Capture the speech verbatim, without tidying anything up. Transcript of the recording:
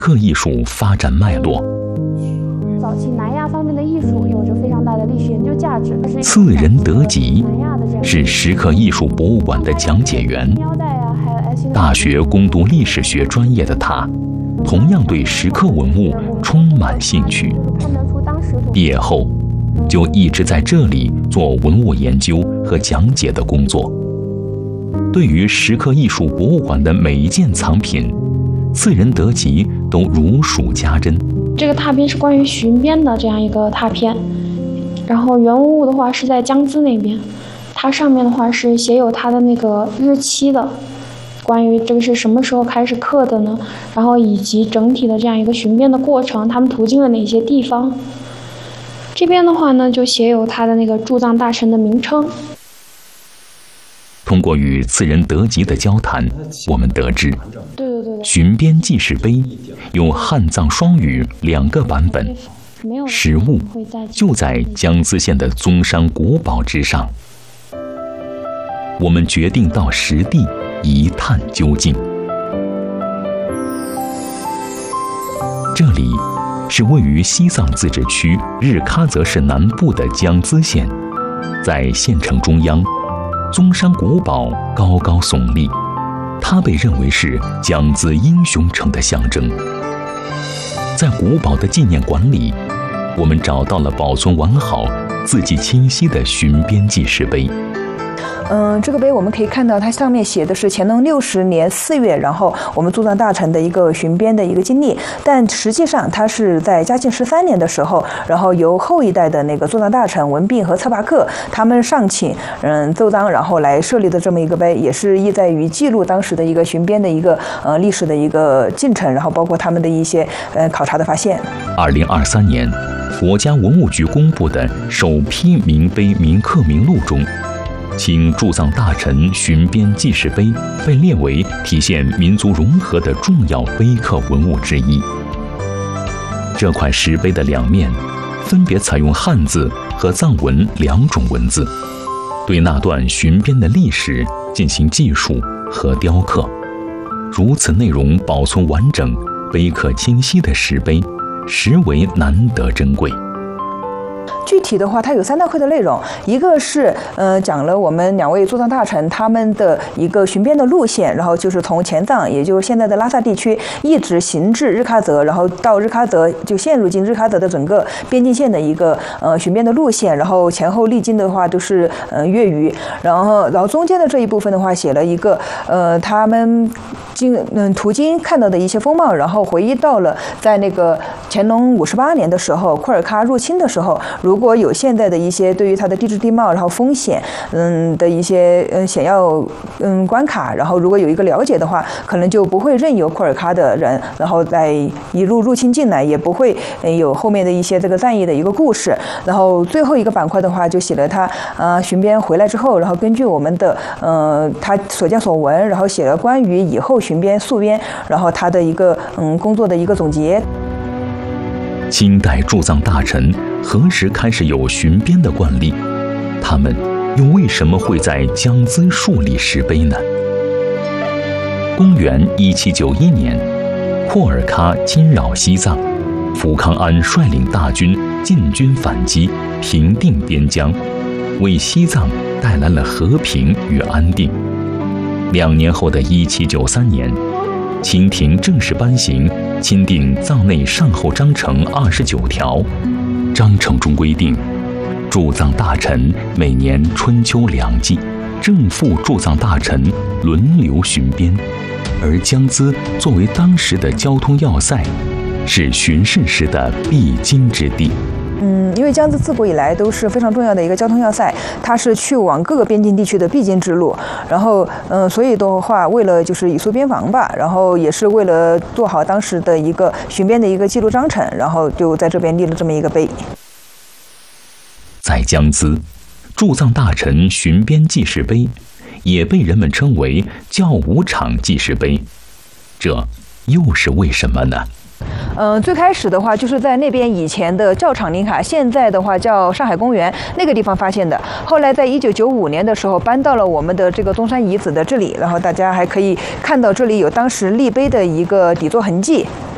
刻艺术发展脉络。 早期南亚方面的艺术有着非常大的历史研究价值。 次仁德吉是石刻艺术博物馆的讲解员，大学攻读历史学专业的他，同样对石刻文物充满兴趣。毕业后，就一直在这里做文物研究和讲解的工作。对于石刻艺术博物馆的每一件藏品，次仁德吉都如数家珍。 这个拓片是关于巡边的这样一个拓片，然后原文物的话是在江孜那边，它上面的话是写有它的那个日期的，关于这个是什么时候开始刻的呢？然后以及整体的这样一个巡边的过程，他们途经了哪些地方？这边的话呢，就写有他的那个驻藏大臣的名称。 通过与次仁德吉的交谈，我们得知， 对对对， 巡边记事碑有汉藏双语两个版本，实物就在江孜县的宗山古堡之上。我们决定到实地一探究竟。这里是位于西藏自治区日喀则市南部的江孜县，在县城中央，宗山古堡高高耸立，它被认为是江孜英雄城的象征。在古堡的纪念馆里，我们找到了保存完好、字迹清晰的巡边记事碑。 嗯，这个碑我们可以看到，它上面写的是乾隆六十年四月，然后我们驻藏大臣的一个巡边的一个经历。但实际上，它是在嘉庆十三年的时候，然后由后一代的那个驻藏大臣文弼和策拔克他们上请嗯奏章，然后来设立的这么一个碑，也是意在于记录当时的一个巡边的一个呃历史的一个进程，然后包括他们的一些呃考察的发现。 二零二三年，国家文物局公布的首批铭碑铭刻名录中，清驻藏大臣巡边记事碑被列为体现民族融合的重要碑刻文物之一。这块石碑的两面分别采用汉字和藏文两种文字，对那段巡边的历史进行记述和雕刻。如此内容保存完整、碑刻清晰的石碑，实为难得珍贵。 具体的话，它有三大块的内容，一个是呃讲了我们两位驻藏大臣他们的一个巡边的路线，然后就是从前藏，也就是现在的拉萨地区，一直行至日喀则，然后到日喀则就陷入进日喀则的整个边境线的一个呃巡边的路线，然后前后历经的话都是呃粤语，然后然后中间的这一部分的话写了一个呃他们经嗯途经看到的一些风貌，然后回忆到了在那个乾隆五十八年的时候，库尔喀入侵的时候，如果有现在的一些对于它的地质地貌，然后风险嗯的一些嗯险要嗯关卡，然后如果有一个了解的话，可能就不会任由库尔喀的人然后再一路入侵进来，也不会有后面的一些这个战役的一个故事。然后最后一个板块的话，就写了他呃巡边回来之后，然后根据我们的呃他所见所闻，然后写了关于以后巡边溯边，然后他的一个嗯工作的一个总结。 清代驻藏大臣何时开始有巡边的惯例？他们又为什么会在江孜树立石碑呢？公元一七九一年，库尔喀侵扰西藏，福康安率领大军进军反击，平定边疆，为西藏带来了和平与安定。两年后的一七九三年，清廷正式颁行钦定藏内善后章程二十九条，章程中规定，驻藏大臣每年春秋两季，正副驻藏大臣轮流巡边，而江孜作为当时的交通要塞，是巡视时的必经之地。 嗯，因为江孜自古以来都是非常重要的一个交通要塞，它是去往各个边境地区的必经之路。然后，嗯，所以的话，为了就是以肃边防吧，然后也是为了做好当时的一个巡边的一个记录章程，然后就在这边立了这么一个碑。 在江孜，驻藏大臣巡边记事碑也被人们称为教武场记事碑，这又是为什么呢？ 嗯、呃，最开始的话就是在那边以前的教场林卡，现在的话叫上海公园那个地方发现的。后来在一九九五年的时候搬到了我们的这个中山遗址的这里，然后大家还可以看到这里有当时立碑的一个底座痕迹。